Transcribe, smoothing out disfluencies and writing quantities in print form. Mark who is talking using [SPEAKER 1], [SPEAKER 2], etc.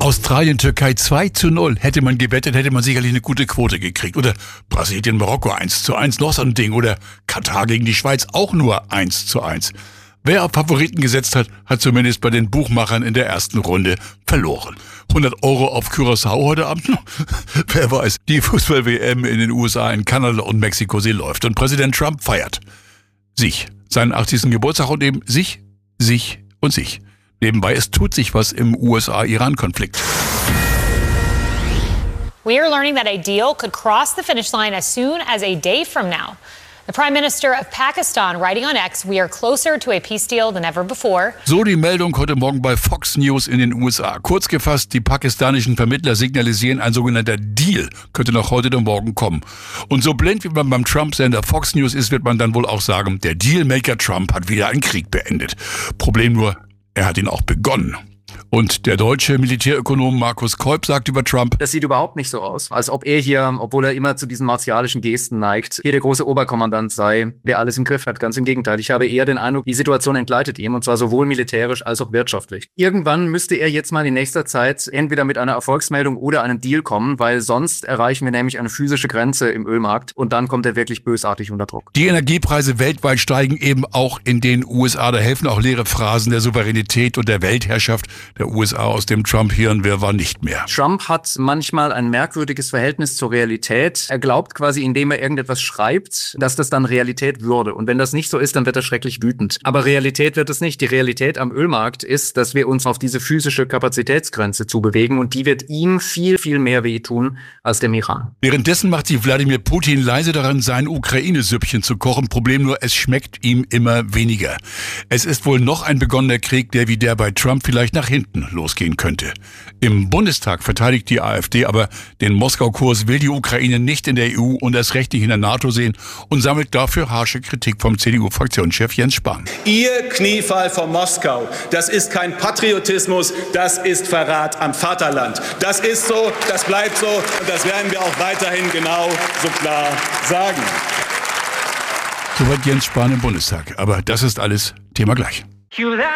[SPEAKER 1] Australien, Türkei 2:0. Hätte man gewettet, hätte man sicherlich eine gute Quote gekriegt. Oder Brasilien, Marokko 1:1, noch so ein Ding. Oder Katar gegen die Schweiz auch nur 1:1. Wer auf Favoriten gesetzt hat, hat zumindest bei den Buchmachern in der ersten Runde verloren. 100 € auf Curaçao heute Abend? Wer weiß, die Fußball-WM in den USA, in Kanada und Mexiko, sie läuft. Und Präsident Trump feiert sich, seinen 80. Geburtstag und eben sich und sich. Nebenbei, es tut sich was im USA-Iran-Konflikt.
[SPEAKER 2] We are learning that a deal could cross the finish line as soon as a day from now. The Prime Minister of Pakistan writing on X, we are closer to a peace deal than ever before.
[SPEAKER 1] So die Meldung heute Morgen bei Fox News in den USA. Kurz gefasst, die pakistanischen Vermittler signalisieren, ein sogenannter Deal könnte noch heute oder morgen kommen. Und so blind wie man beim Trump-Sender Fox News ist, wird man dann wohl auch sagen, der Dealmaker Trump hat wieder einen Krieg beendet. Problem nur, er hat ihn auch begonnen. Und der deutsche Militärökonom Markus Kolb sagt über Trump:
[SPEAKER 3] Das sieht überhaupt nicht so aus, als ob er hier, obwohl er immer zu diesen martialischen Gesten neigt, hier der große Oberkommandant sei, der alles im Griff hat. Ganz im Gegenteil. Ich habe eher den Eindruck, die Situation entgleitet ihm, und zwar sowohl militärisch als auch wirtschaftlich. Irgendwann müsste er jetzt mal in nächster Zeit entweder mit einer Erfolgsmeldung oder einem Deal kommen, weil sonst erreichen wir nämlich eine physische Grenze im Ölmarkt und dann kommt er wirklich bösartig unter Druck.
[SPEAKER 1] Die Energiepreise weltweit steigen eben auch in den USA. Da helfen auch leere Phrasen der Souveränität und der Weltherrschaft der USA aus dem Trump-Hirnwirrwarr nicht mehr.
[SPEAKER 3] Trump hat manchmal ein merkwürdiges Verhältnis zur Realität. Er glaubt quasi, indem er irgendetwas schreibt, dass das dann Realität würde. Und wenn das nicht so ist, dann wird er schrecklich wütend. Aber Realität wird es nicht. Die Realität am Ölmarkt ist, dass wir uns auf diese physische Kapazitätsgrenze zubewegen und die wird ihm viel, viel mehr wehtun als dem Iran.
[SPEAKER 1] Währenddessen macht sich Wladimir Putin leise daran, sein Ukraine-Süppchen zu kochen. Problem nur, es schmeckt ihm immer weniger. Es ist wohl noch ein begonnener Krieg, der wie der bei Trump vielleicht nach hinten losgehen könnte. Im Bundestag verteidigt die AfD aber den Moskau-Kurs, will die Ukraine nicht in der EU und erst recht nicht in der NATO sehen und sammelt dafür harsche Kritik vom CDU-Fraktionschef Jens Spahn.
[SPEAKER 4] Ihr Kniefall vor Moskau, das ist kein Patriotismus, das ist Verrat am Vaterland. Das ist so, das bleibt so und das werden wir auch weiterhin genau so klar sagen.
[SPEAKER 1] Soweit Jens Spahn im Bundestag. Aber das ist alles Thema gleich.